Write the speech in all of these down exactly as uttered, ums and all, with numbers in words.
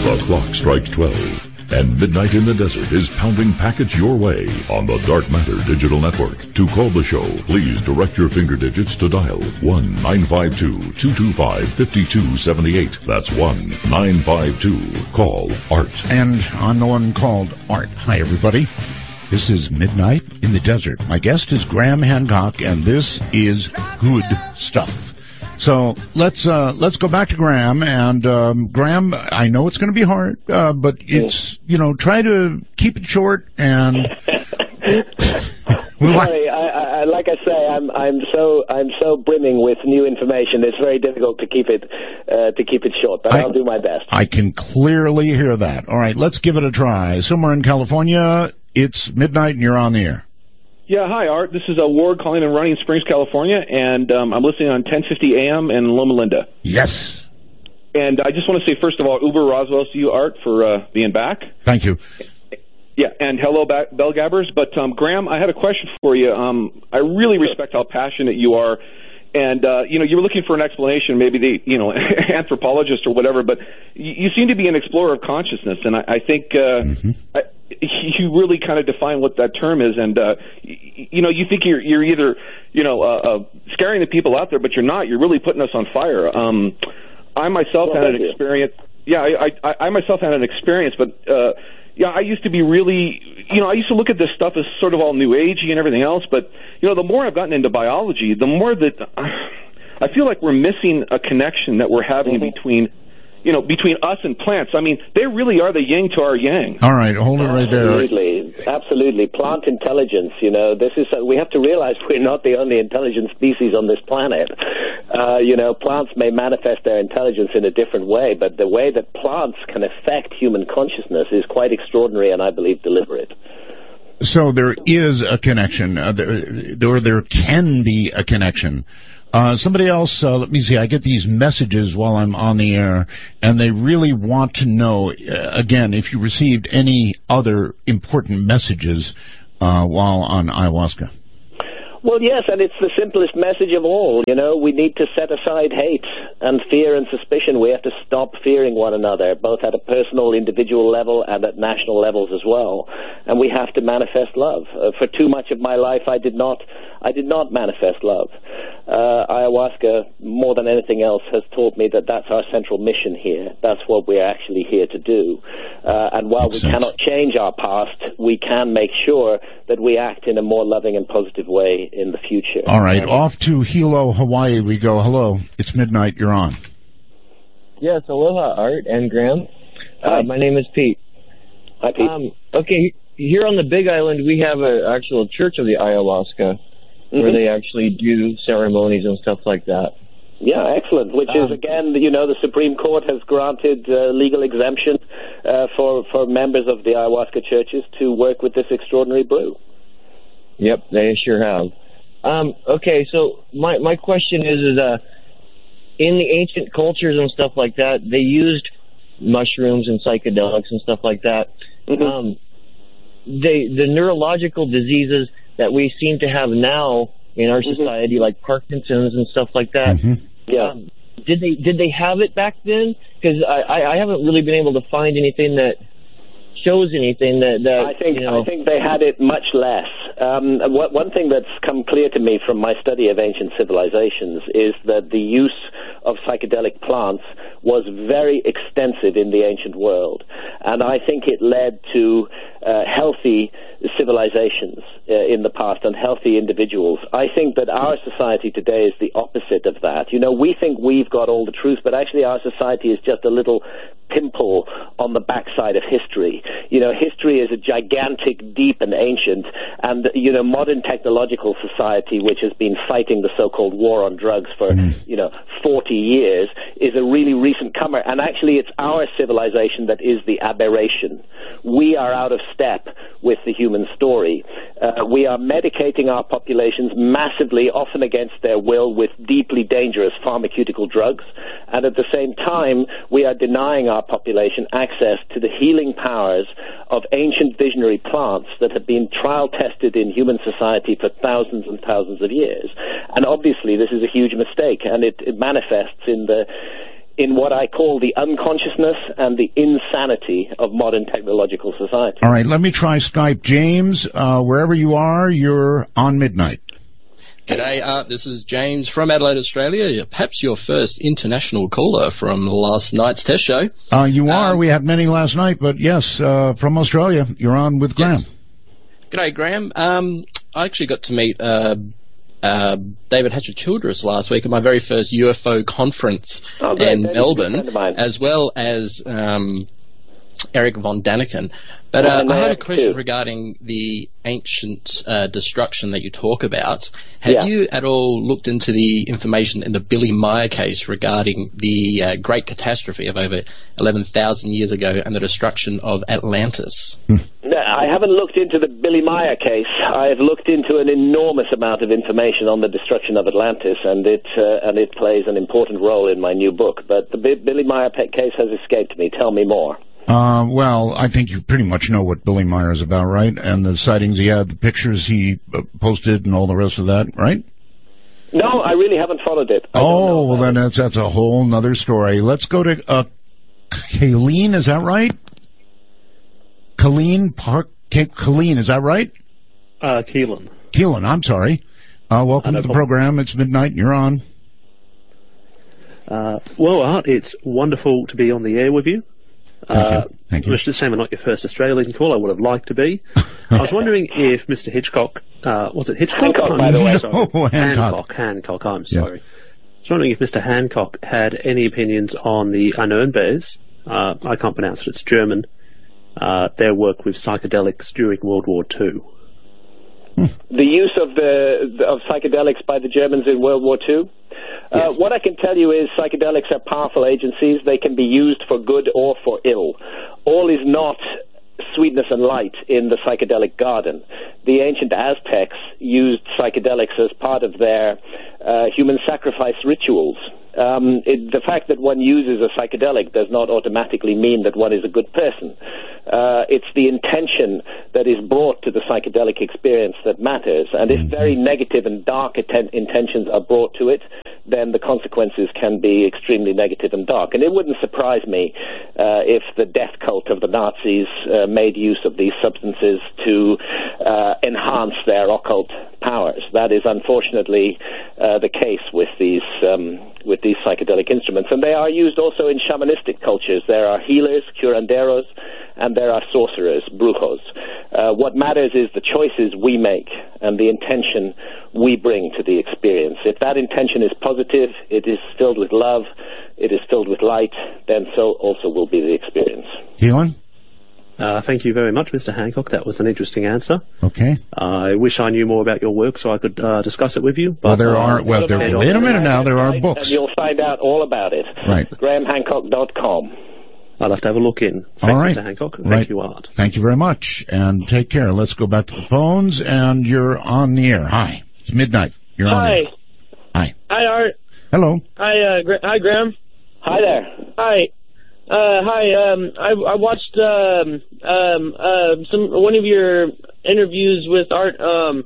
The clock strikes twelve, and Midnight in the Desert is pounding packets your way on the Dark Matter Digital Network. To call the show, please direct your finger digits to dial one nine five two, two two five, five two seven eight. That's one nine five two. Call Art. And I'm the one called Art. Hi, everybody. This is Midnight in the Desert. My guest is Graham Hancock, and this is good stuff. So let's uh, let's go back to Graham. And um, Graham, I know it's going to be hard, uh, but it's, you know, try to keep it short and. Sorry, I, I, like I say, I'm I'm so I'm so brimming with new information. It's very difficult to keep it uh, to keep it short, but I, I'll do my best. I can clearly hear that. All right, let's give it a try. Somewhere in California, it's midnight, and you're on the air. Yeah, hi, Art. This is uh, Ward calling in Running Springs, California, and um, I'm listening on ten fifty A M in Loma Linda. Yes. And I just want to say, first of all, Uber Roswell to you, Art, for uh, being back. Thank you. Yeah, and hello, back, Bell Gabbers. But, um, Graham, I had a question for you. Um, I really respect how passionate you are. And, uh, you know, you were looking for an explanation, maybe the, you know, anthropologist or whatever, but you, you seem to be an explorer of consciousness. And I, I think uh, mm-hmm. I, you really kind of define what that term is. And, uh, you, you know, you think you're, you're either, you know, uh, uh, scaring the people out there, but you're not. You're really putting us on fire. Um, I myself well, had an experience. Yeah, I, I, I myself had an experience, but, uh, yeah, I used to be really, you know, I used to look at this stuff as sort of all new agey and everything else, but, you know, the more I've gotten into biology, the more that uh, I feel like we're missing a connection that we're having mm-hmm. between, you know, between us and plants. I mean, they really are the yin to our yang. All right, hold it right there. Absolutely, absolutely. Plant intelligence, you know, this is, we have to realize we're not the only intelligent species on this planet. Uh, you know, plants may manifest their intelligence in a different way, but the way that plants can affect human consciousness is quite extraordinary and I believe deliberate. So there is a connection, uh, there, there, there can be a connection. Uh, somebody else, uh, let me see, I get these messages while I'm on the air, and they really want to know, uh, again, if you received any other important messages uh, while on ayahuasca. Well, yes, and it's the simplest message of all. You know, we need to set aside hate and fear and suspicion. We have to stop fearing one another, both at a personal, individual level and at national levels as well. And we have to manifest love. Uh, for too much of my life, I did not, I did not manifest love. Uh, ayahuasca, more than anything else, has taught me that that's our central mission here. That's what we're actually here to do. Uh, and while Makes we sense. cannot change our past, we can make sure that we act in a more loving and positive way in the future. All right, um, off to Hilo, Hawaii we go. Hello, it's midnight, you're on. Yes, aloha, Art and Graham. Uh, my name is Pete. Hi, Pete. Um, okay, here on the Big Island, we have an actual Church of the Ayahuasca, mm-hmm. where they actually do ceremonies and stuff like that. Yeah, excellent. Which um, is, again, you know, the Supreme Court has granted uh, legal exemption uh, for, for members of the ayahuasca churches to work with this extraordinary brew. Yep, they sure have. Um, okay, so my my question is, is uh, in the ancient cultures and stuff like that, they used mushrooms and psychedelics and stuff like that. Mm-hmm. Um, they the neurological diseases that we seem to have now in our mm-hmm. society, like Parkinson's and stuff like that. Mm-hmm. Yeah. Um, did they did they have it back then? Because I, I haven't really been able to find anything that shows anything that, that I think you know. I think they had it much less. Um, what, one thing that's come clear to me from my study of ancient civilizations is that the use of psychedelic plants was very extensive in the ancient world, and I think it led to uh, healthy civilizations uh, in the past and healthy individuals. I think that our society today is the opposite of that. You know, we think we've got all the truth, but actually our society is just a little pimple on the backside of history. You know, history is a gigantic, deep, and ancient, and, you know, modern technological society, which has been fighting the so-called war on drugs for, mm. you know, forty years, is a really recent comer, and actually it's our civilization that is the aberration. We are out of step with the human story. Uh, we are medicating our populations massively, often against their will, with deeply dangerous pharmaceutical drugs, and at the same time, we are denying our population access to the healing powers of ancient visionary plants that have been trial tested in human society for thousands and thousands of years. And obviously this is a huge mistake, and it, it manifests in the in what I call the unconsciousness and the insanity of modern technological society. All right, let me try Skype. James, uh, wherever you are, you're on Midnight. G'day, Art. This is James from Adelaide, Australia. Perhaps your first international caller from last night's test show. Uh, you are. Um, we had many last night, but yes, uh, from Australia. You're on with Graham. Yes. G'day, Graham. Um, I actually got to meet uh, uh, David Hatcher-Childress last week at my very first U F O conference oh, great. in David's Melbourne, a friend of mine. as well as um, Eric von Daniken. But uh, and I had a Eric question too. regarding the ancient uh, destruction that you talk about. Have Yeah. you at all looked into the information in the Billy Meyer case regarding the uh, great catastrophe of over eleven thousand years ago and the destruction of Atlantis? No, I haven't looked into the Billy Meyer case. I've looked into an enormous amount of information on the destruction of Atlantis, and it uh, and it plays an important role in my new book. But the B- Billy Meyer pe- case has escaped me. Tell me more. Uh, well, I think you pretty much know what Billy Meyer is about, right? And the sightings he had, the pictures he uh, posted, and all the rest of that, right? No, I really haven't followed it. I don't know Oh, well, about then it. that's, that's a whole nother story. Let's go to, uh, Kayleen, is that right? Kayleen Park, K- Kayleen, is that right? Uh, Keelan. Keelan, I'm sorry. Uh, welcome Uh, no to the problem. program. It's midnight, you're on. Uh, well, Art, it's wonderful to be on the air with you. Thank uh, you. Thank you. Mister Sam, I'm not your first Australian call. I would have liked to be. I was wondering if Mister Hitchcock, uh, was it Hitchcock? Hancock, by the way. Sorry. No, Hancock. Hancock. Hancock, I'm sorry. I was wondering if Mister Hancock had any opinions on the Unknown uh, I can't pronounce it, it's German, uh, their work with psychedelics during World War Two. The use of the of psychedelics by the Germans in World War Two. Uh, Yes. what I can tell you is psychedelics are powerful agencies. They can be used for good or for ill. All is not sweetness and light in the psychedelic garden. The ancient Aztecs used psychedelics as part of their uh, human sacrifice rituals. Um, it, the fact that one uses a psychedelic does not automatically mean that one is a good person. Uh, it's the intention that is brought to the psychedelic experience that matters. And if very negative and dark atten- intentions are brought to it, then the consequences can be extremely negative and dark. And it wouldn't surprise me uh, if the death cult of the Nazis uh, made use of these substances to uh, enhance their occult powers. That is unfortunately uh, the case with these um, with these psychedelic instruments. And they are used also in shamanistic cultures. There are healers, curanderos, and there are sorcerers, brujos. Uh, what matters is the choices we make and the intention we bring to the experience. If that intention is positive, it is filled with love, it is filled with light, then so also will be the experience. Keelan? Uh, thank you very much, Mister Hancock. That was an interesting answer. Okay. I wish I knew more about your work so I could uh, discuss it with you. But, Well, there uh, are, well, there, head on. wait a minute now, there are And books. you'll find out all about it. Right. graham hancock dot com. I'll have to have a look in. Thanks, All right. Mister Hancock. Thank Right. you, Art. Thank you very much, and take care. Let's go back to the phones, and you're on the air. Hi. It's midnight. You're on the Hi. air. Hi. Hi, Art. Hello. Hi, uh, Gra- hi, Graham. Hi there. Hi. Uh, hi. Um, I, I watched um, um, uh, some one of your interviews with Art um,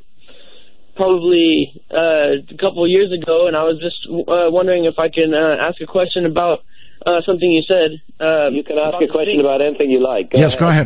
probably uh, a couple of years ago, and I was just uh, wondering if I can uh, ask a question about uh, something you said. Uh, You can ask about a the question Sphinx. about anything you like. Go Yes, ahead. go ahead.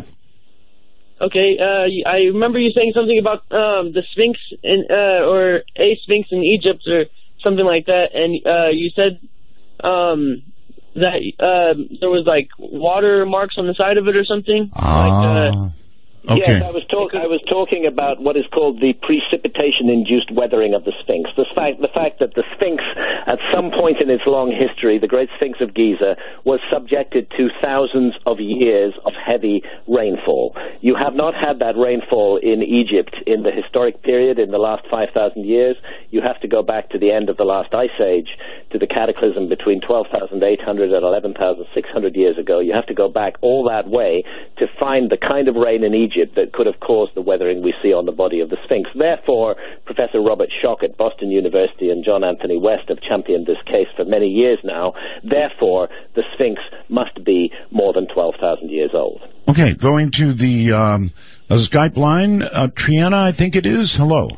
Okay. Uh, y- I remember you saying something about um, the Sphinx in, uh, or a Sphinx in Egypt or something like that, and uh, you said um, that uh, there was like water marks on the side of it or something. like, uh, Ah. Okay. Yes, I was talk- I was talking about what is called the precipitation-induced weathering of the Sphinx. The fact, the fact that the Sphinx, at some point in its long history, the Great Sphinx of Giza, was subjected to thousands of years of heavy rainfall. You have not had that rainfall in Egypt in the historic period in the last five thousand years. You have to go back to the end of the last ice age, to the cataclysm between twelve thousand eight hundred and eleven thousand six hundred years ago. You have to go back all that way to find the kind of rain in Egypt that could have caused the weathering we see on the body of the Sphinx. Therefore, Professor Robert Schoch at Boston University and John Anthony West have championed this case for many years now. Therefore, the Sphinx must be more than twelve thousand years old. Okay, going to the um, uh, Skype line. Uh, Triana, I think it is. Hello.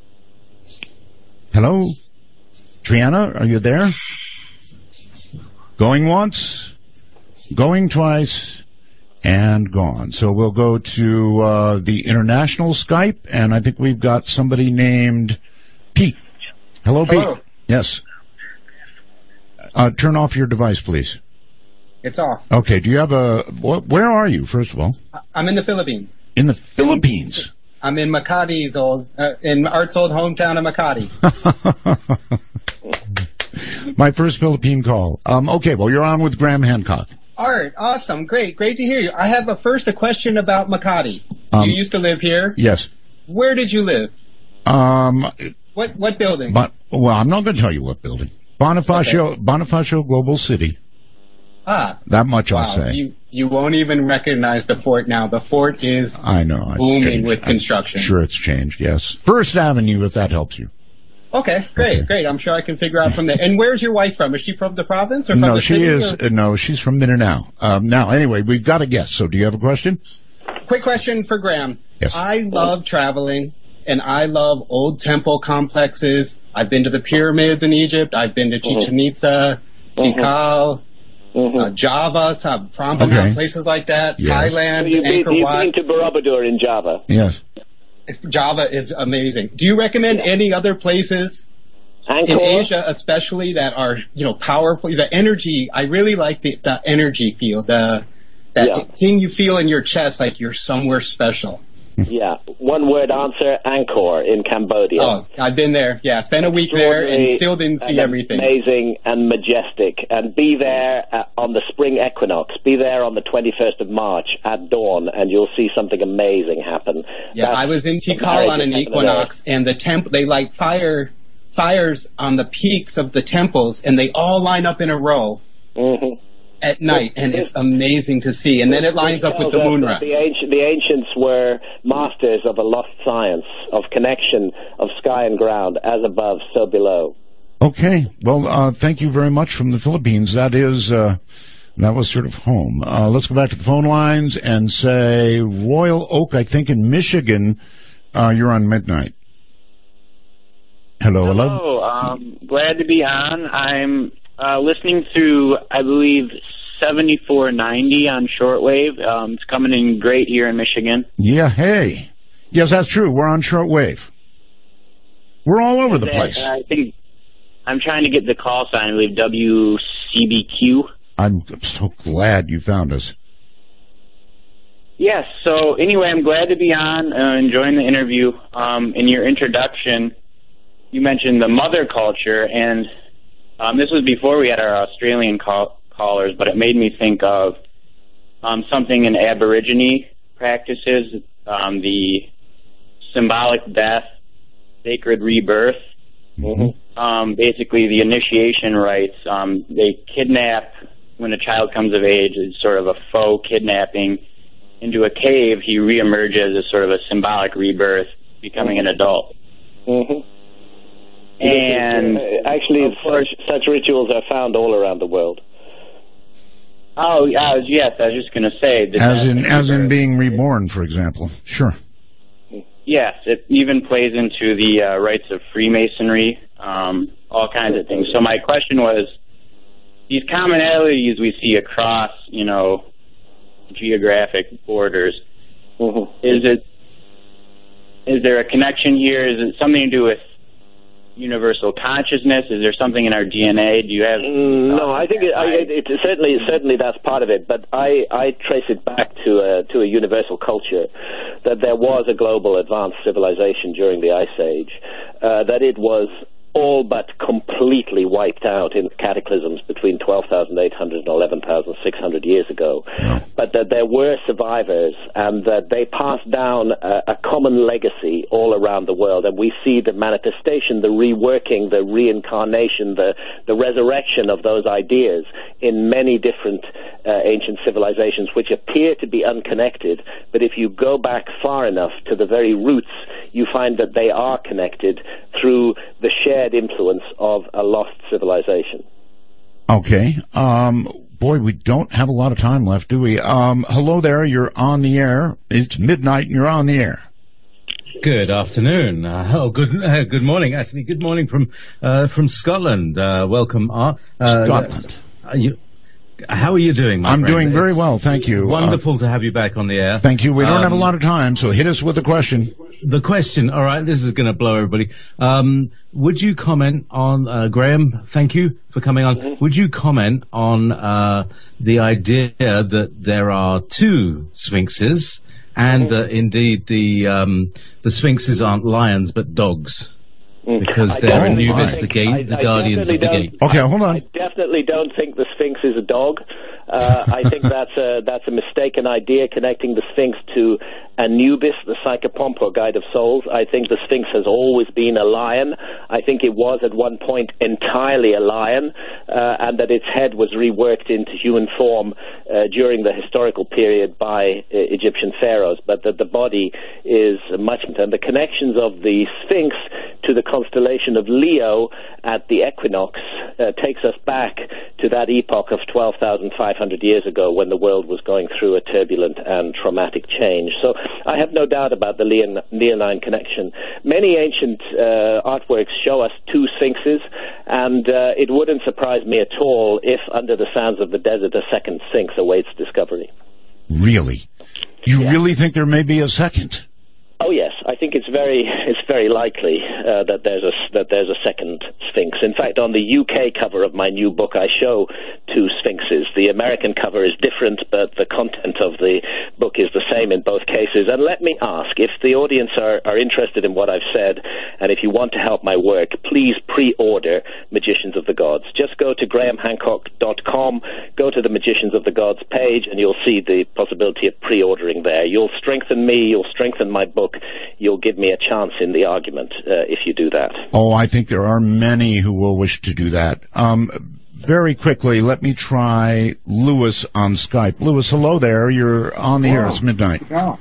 Hello? Triana, are you there? Going once, going twice, and gone. So we'll go to uh, the international Skype, and I think we've got somebody named Pete. Hello, Hello. Pete. Yes. Uh, turn off your device, please. It's off. Okay. Do you have a? Wh- where are you? First of all, I'm in the Philippines. in the Philippines. I'm in Makati's old, uh, in Art's old hometown of Makati. My first Philippine call. Um, okay. Well, you're on with Graham Hancock. Art, awesome, great, great to hear you. I have a first a question about Makati. Um, you used to live here. Yes. Where did you live? Um. What what building? But well, I'm not going to tell you what building. Bonifacio, okay. Bonifacio Global City. Ah. That much wow, I'll say. You you won't even recognize the fort now. The fort is I know, booming changed. with construction. I'm sure it's changed, yes. First Avenue, if that helps you. Okay, great, okay. great. I'm sure I can figure out from there. And where's your wife from? Is she from the province or from no, the she city? is. Or? Uh, no, she's from Mindanao. Um, now, anyway, we've got a guest. So, do you have a question? Quick question for Graham. Yes. I love traveling, and I love old temple complexes. I've been to the pyramids in Egypt. I've been to Chichen Itza, Tikal, Mm-hmm. uh, Java, some Prambanan, Okay. places like that. Yes. Thailand, So you've been, Angkor you've Wat. been to Borobudur in Java. Yes. Java is amazing. Do you recommend any other places Angkor? in Asia, especially that are, you know, powerful? The energy, I really like the, the energy feel, the that Yeah. thing you feel in your chest, like you're somewhere special. Yeah. One word answer, Angkor in Cambodia. Oh, I've been there. Yeah, spent a week there and still didn't see and everything. Amazing and majestic. And be there uh, on the spring equinox. Be there on the twenty-first of March at dawn, and you'll see something amazing happen. Yeah, That's I was in the Tikal on an marriage equinox, and the temple, they light fire, fires on the peaks of the temples, and they all line up in a row. Mm-hmm. At night, and it's amazing to see. And then it lines up with the moon rise. The, ancient, the ancients were masters of a lost science, of connection of sky and ground, as above, so below. Okay. Well, uh, thank you very much from the Philippines. That is, uh, that was sort of home. Uh, let's go back to the phone lines and say Royal Oak, I think in Michigan, uh, you're on midnight. Hello, hello. Hello, um, glad to be on. I'm uh, listening through, I believe, seventy-four ninety on shortwave. Um, it's coming in great here in Michigan. Yeah, hey. Yes, that's true. We're on shortwave. We're all over the That, place. I think I'm trying to get the call sign, I believe, W C B Q. I'm so glad you found us. Yes, so anyway, I'm glad to be on, uh, enjoying the interview. Um, in your introduction, you mentioned the mother culture, and um, this was before we had our Australian call- callers, but it made me think of um, something in Aborigine practices, um, the symbolic death, sacred rebirth. Mm-hmm. Um, basically, the initiation rites, um, they kidnap when a child comes of age. It's sort of a faux kidnapping into a cave. He reemerges as sort of a symbolic rebirth, becoming an adult. Mm-hmm. And uh, actually, such, such rituals are found all around the world. Oh, uh, yes, I was just going to say that As in, as in being reborn, for example. Sure. Yes, it even plays into the uh, rites of Freemasonry, um, all kinds of things. So my question was, these commonalities we see across, you know, geographic borders, mm-hmm. is it, is there a connection here? Is it something to do with universal consciousness? Is there something in our D N A? Do you have? Mm, no, I think it, I, it, it certainly certainly that's part of it. But I, I trace it back to a to a universal culture, that there was a global advanced civilization during the Ice Age, uh, that it was all but completely wiped out in cataclysms between twelve thousand eight hundred and eleven thousand six hundred years ago. Yeah. But that there were survivors, and that they passed down a, a common legacy all around the world. And we see the manifestation, the reworking, the reincarnation, the, the resurrection of those ideas in many different uh, ancient civilizations, which appear to be unconnected. But if you go back far enough to the very roots, you find that they are connected through the shared influence of a lost civilization. Okay. Um, boy, we don't have a lot of time left, do we? Um, hello there. You're on the air. It's midnight and you're on the air. Good afternoon. Uh, oh, good uh, good morning. Actually, good morning from uh, from Scotland. Uh, welcome, Art. Uh, Scotland. Uh, you, how are you doing, my I'm friend? doing very It's well, thank you. Wonderful Uh, to have you back on the air. Thank you. We don't Um, have a lot of time, so hit us with a question. The question, all right, this is going to blow everybody. Um, would you comment on, uh, Graham, thank you for coming on. Mm-hmm. Would you comment on uh, the idea that there are two sphinxes and mm-hmm. that indeed the um, the sphinxes aren't lions but dogs? Because they're Anubis, the gate, I, the I guardians of the gate. Okay, hold on. I definitely don't think the Sphinx is a dog. Uh, I think that's a that's a mistaken idea connecting the Sphinx to Anubis, the Psychopomp or guide of souls. I think the Sphinx has always been a lion. I think it was at one point entirely a lion, uh, and that its head was reworked into human form uh, during the historical period by uh, Egyptian pharaohs, but that the body is much, and the connections of the Sphinx to the constellation of Leo at the equinox uh, takes us back to that epoch of twelve thousand five hundred years ago when the world was going through a turbulent and traumatic change. So I have no doubt about the Leon- Leonine connection. Many ancient uh, artworks show us two sphinxes, and uh, it wouldn't surprise me at all if under the sands of the desert a second sphinx awaits discovery. Really? You yeah. really think there may be a second? Oh yes, I think it's very it's very likely uh, that there's a that there's a second sphinx. In fact, on the U K cover of my new book, I show two sphinxes. The American cover is different, but the content of the book is the same in both cases. And let me ask, if the audience are, are interested in what I've said, and if you want to help my work, please pre-order Magicians of the Gods. Just go to graham hancock dot com, go to the Magicians of the Gods page, and you'll see the possibility of pre-ordering there. You'll strengthen me. You'll strengthen my book. You'll give me a chance in the argument uh, if you do that. Oh, I think there are many who will wish to do that. Um, very quickly, let me try Lewis on Skype. Lewis, hello there. You're on the hello. air. It's midnight. Oh.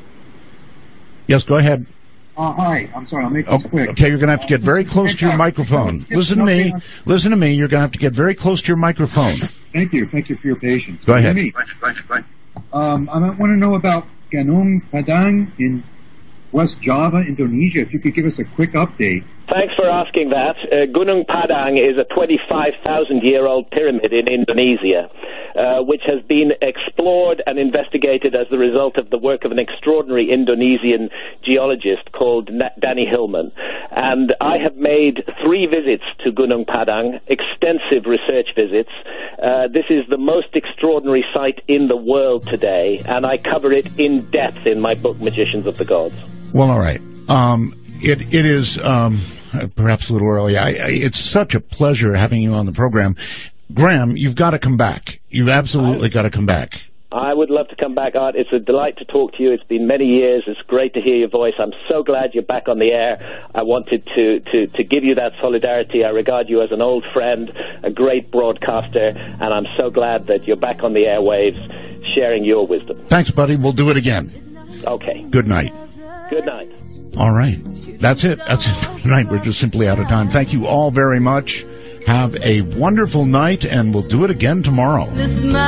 Yes, go ahead. Uh, hi. I'm sorry. I'll make this oh, quick. Okay, you're going to have to get very close to your microphone. Listen to me. Listen to me. You're going to have to get very close to your microphone. Thank you. Thank you for your patience. Go ahead. Go ahead. Go ahead. Go ahead. Um, I want to know about Gunung Padang in West Java, Indonesia. If you could give us a quick update. Thanks for asking that. Uh, Gunung Padang is a twenty-five thousand year old pyramid in Indonesia, uh, which has been explored and investigated as the result of the work of an extraordinary Indonesian geologist called Na- Danny Hillman. And I have made three visits to Gunung Padang, extensive research visits. Uh, this is the most extraordinary site in the world today, and I cover it in depth in my book, Magicians of the Gods. Well, all right. Um, it it is um, perhaps a little early. I, I, it's such a pleasure having you on the program, Graham. You've got to come back. You've absolutely got to come back. I would love to come back, Art. It's a delight to talk to you. It's been many years. It's great to hear your voice. I'm so glad you're back on the air. I wanted to, to, to give you that solidarity. I regard you as an old friend, a great broadcaster, and I'm so glad that you're back on the airwaves sharing your wisdom. Thanks, buddy. We'll do it again. Okay. Good night. Good night. All right. That's it. That's it for tonight. We're just simply out of time. Thank you all very much. Have a wonderful night, and we'll do it again tomorrow.